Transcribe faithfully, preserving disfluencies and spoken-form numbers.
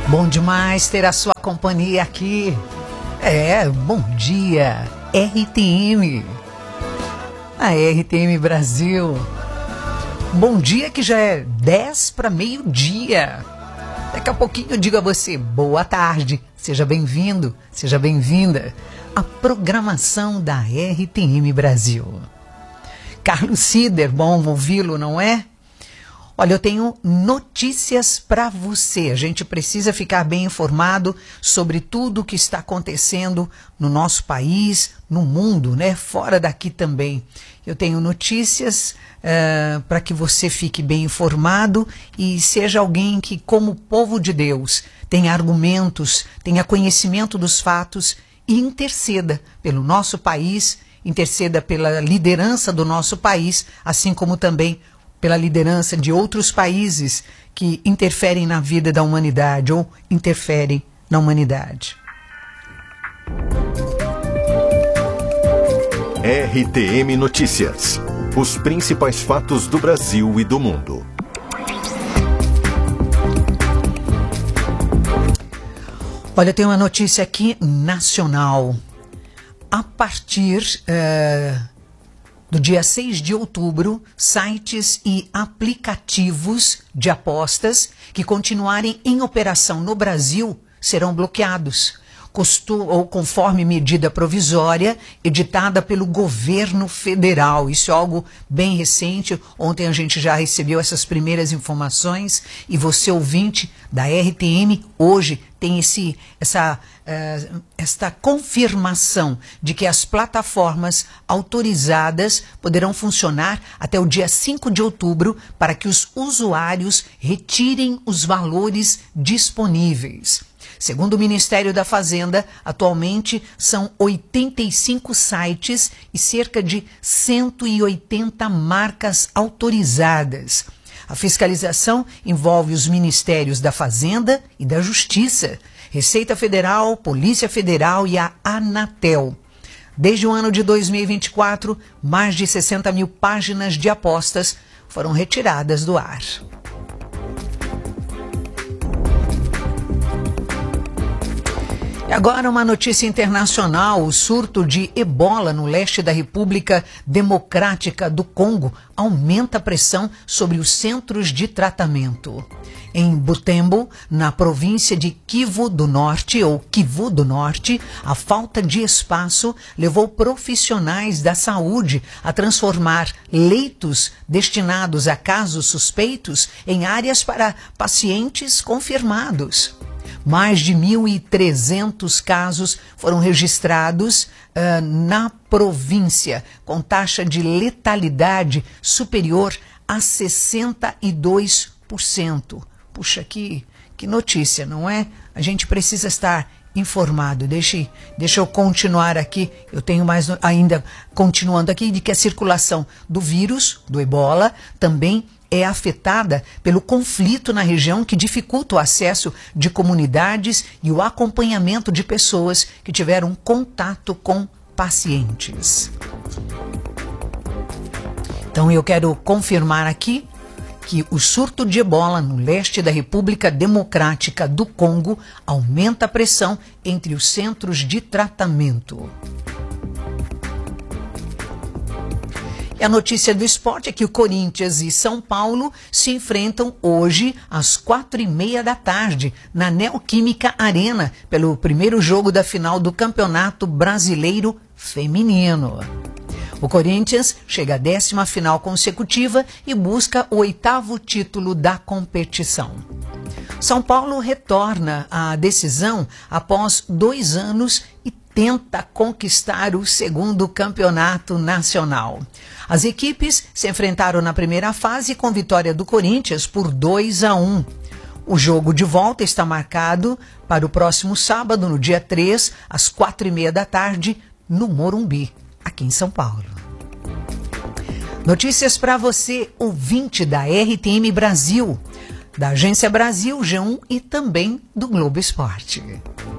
Bom demais ter a sua companhia aqui. É, bom dia, R T M. A R T M Brasil. Bom dia que já é dez para meio-dia. Daqui a pouquinho eu digo a você, boa tarde. Seja bem-vindo, seja bem-vinda à programação da R T M Brasil. Carlos Sider, bom ouvi-lo, não é? Olha, eu tenho notícias para você. A gente precisa ficar bem informado sobre tudo o que está acontecendo no nosso país, no mundo, né? Fora daqui também. Eu tenho notícias uh, para que você fique bem informado e seja alguém que, como povo de Deus, tenha argumentos, tenha conhecimento dos fatos e interceda pelo nosso país, interceda pela liderança do nosso país, assim como também pela liderança de outros países que interferem na vida da humanidade ou interferem na humanidade. R T M Notícias. Os principais fatos do Brasil e do mundo. Olha, tem uma notícia aqui nacional. A partir uh, do dia seis de outubro, sites e aplicativos de apostas que continuarem em operação no Brasil serão bloqueados, Costu, ou conforme medida provisória editada pelo governo federal. Isso é algo bem recente. Ontem a gente já recebeu essas primeiras informações e você, ouvinte da R T M, hoje tem esse, essa, uh, esta confirmação de que as plataformas autorizadas poderão funcionar até o dia cinco de outubro para que os usuários retirem os valores disponíveis. Segundo o Ministério da Fazenda, atualmente são oitenta e cinco sites e cerca de cento e oitenta marcas autorizadas. A fiscalização envolve os Ministérios da Fazenda e da Justiça, Receita Federal, Polícia Federal e a Anatel. Desde o ano de dois mil e vinte e quatro, mais de sessenta mil páginas de apostas foram retiradas do ar. E agora uma notícia internacional. O surto de ebola no leste da República Democrática do Congo aumenta a pressão sobre os centros de tratamento. Em Butembo, na província de Kivu do Norte, ou Kivu do Norte, a falta de espaço levou profissionais da saúde a transformar leitos destinados a casos suspeitos em áreas para pacientes confirmados. Mais de mil e trezentos casos foram registrados uh, na província, com taxa de letalidade superior a sessenta e dois por cento. Puxa, que, que notícia, não é? A gente precisa estar informado. Deixe, deixa eu continuar aqui. Eu tenho mais ainda, continuando aqui, de que a circulação do vírus, do ebola, também é afetada pelo conflito na região que dificulta o acesso de comunidades e o acompanhamento de pessoas que tiveram contato com pacientes. Então eu quero confirmar aqui que o surto de ebola no leste da República Democrática do Congo aumenta a pressão entre os centros de tratamento. E a notícia do esporte é que o Corinthians e São Paulo se enfrentam hoje às quatro e meia da tarde na Neoquímica Arena pelo primeiro jogo da final do Campeonato Brasileiro Feminino. O Corinthians chega à décima final consecutiva e busca o oitavo título da competição. São Paulo retorna à decisão após dois anos e tenta conquistar o segundo campeonato nacional. As equipes se enfrentaram na primeira fase com vitória do Corinthians por dois a um. O jogo de volta está marcado para o próximo sábado, no dia três, às quatro e meia da tarde, no Morumbi, aqui em São Paulo. Notícias para você, ouvinte da R T M Brasil, da Agência Brasil, G um e também do Globo Esporte.